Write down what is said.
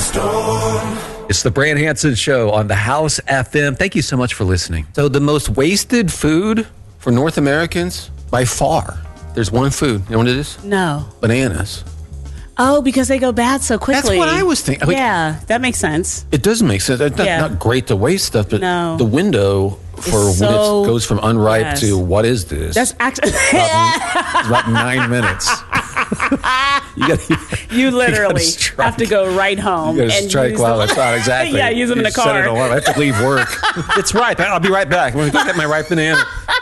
It's the Brand Hansen Show on the House FM. Thank you so much for listening. So the most wasted food for North Americans, by far, there's one food. You know what it is? No. Bananas. Oh, because they go bad so quickly. That's what I was thinking. Yeah, that makes sense. It does make sense. It's not great to waste stuff, but the window for when it goes from unripe to what is this? That's actually about 9 minutes. You literally have to go right home. You got to strike while it's hot. Exactly. Yeah, use them in the car. Set it on. I have to leave work. It's ripe. I'll be right back. I'm going to get my ripe banana.